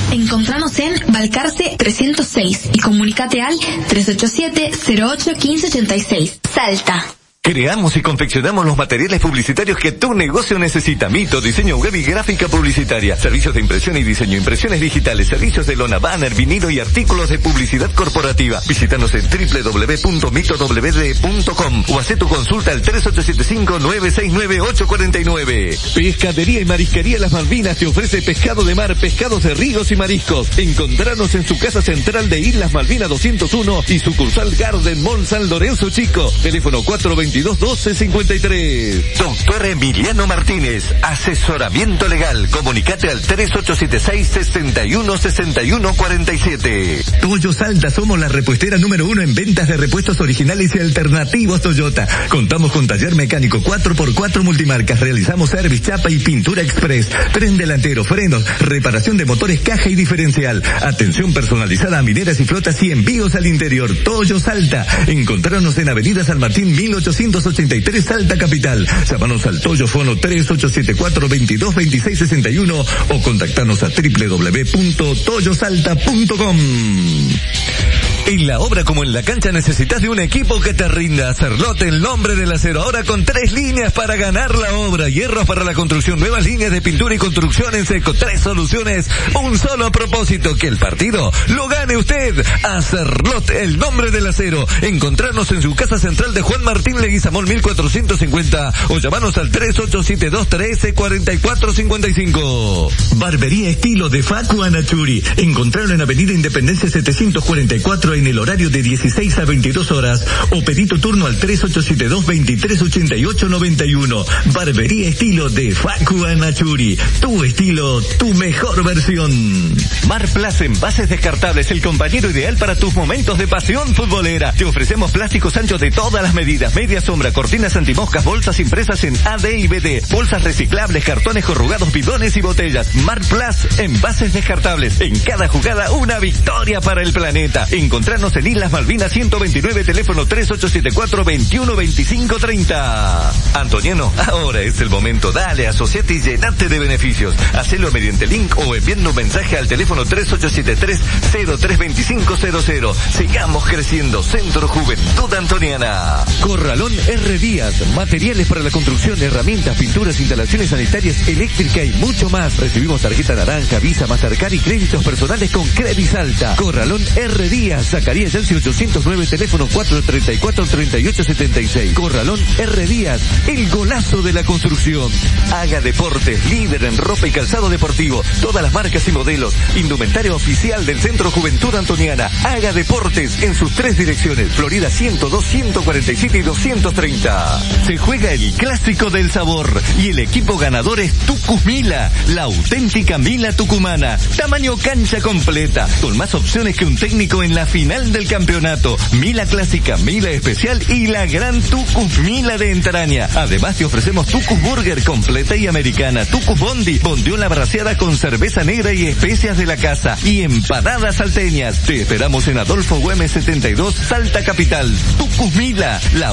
Encontranos en Balcarce 306 y comunicate al 387-08-1586. Salta. Creamos y confeccionamos los materiales publicitarios que tu negocio necesita. Mito, diseño web y gráfica publicitaria. Servicios de impresión y diseño, impresiones digitales, servicios de lona, banner, vinilo y artículos de publicidad corporativa. Visítanos en www.mitowd.com o haz tu consulta al 3875-969-849. Pescadería y Marisquería Las Malvinas te ofrece pescado de mar, pescados de ríos y mariscos. Encontranos en su casa central de Islas Malvinas 201 y sucursal Garden Mall San Lorenzo Chico. Teléfono 422-1253. Doctor Emiliano Martínez, asesoramiento legal. Comunicate al 3876-616147. Toyo Salta, somos la repuestera número 1 en ventas de repuestos originales y alternativos Toyota. Contamos con taller mecánico 4x4 multimarcas. Realizamos service, chapa y pintura express. Tren delantero, frenos, reparación de motores, caja y diferencial. Atención personalizada a mineras y flotas y envíos al interior. Toyo Salta. Encontrarnos en Avenida San Martín 1883 Salta Capital. Llámanos al Toyo Fono 3874-222661 o contactanos a www.toyosalta.com. En la obra como en la cancha necesitas de un equipo que te rinda. Cerlote, el nombre del acero. Ahora con 3 líneas para ganar la obra. Hierros para la construcción. Nuevas líneas de pintura y construcción en seco. 3 soluciones. Un solo propósito. Que el partido lo gane usted. A Cerlote, el nombre del acero. Encontrarnos en su casa central de Juan Martín Leguizamón 1450 o llamanos al 3872-134455. Barbería estilo de Facu Anachuri. Encontrarlo en Avenida Independencia 744 en el horario de 16 a 22 horas o pedí tu turno al 3872-238891. Barbería estilo de Facu Anachuri. Tu estilo, tu mejor versión. Mar Plaza Envases Descartables, el compañero ideal para tus momentos de pasión futbolera. Te ofrecemos plásticos anchos de todas las medidas, media sombra, cortinas antimoscas, bolsas impresas en AD y BD, bolsas reciclables, cartones corrugados, bidones y botellas. Mar Plaza Envases Descartables. En cada jugada una victoria para el planeta. Encontrarnos en Islas Malvinas 129, teléfono 3874-212530. Antoniano, ahora es el momento. Dale, asociate y llenate de beneficios. Hacelo mediante link o enviando un mensaje al teléfono 3873-032500. Sigamos creciendo. Centro Juventud Antoniana. Corralón R. Díaz. Materiales para la construcción, herramientas, pinturas, instalaciones sanitarias, eléctrica y mucho más. Recibimos tarjeta naranja, Visa, Mastercard y créditos personales con Credit Salta. Corralón R. Díaz. Zacarías Yancy 809, teléfono 434-3876. Corralón R. Díaz. El golazo de la construcción. Haga Deportes, líder en ropa y calzado deportivo. Todas las marcas y modelos. Indumentaria oficial del Centro Juventud Antoniana. Haga Deportes en sus 3 direcciones. Florida 102, 147 y 230. Se juega el clásico del sabor y el equipo ganador es Tucus Mila, la auténtica Mila tucumana. Tamaño cancha completa, con más opciones que un técnico en la final del campeonato. Mila clásica, Mila especial y la gran Tucus Mila de entraña. Además te ofrecemos Tucus Burger completa y americana, Tucus Bondi, bondiola braseada con cerveza negra y especias de la casa y empanadas salteñas. Te esperamos en Adolfo Güemes 72, Salta Capital. Tucus Mila, la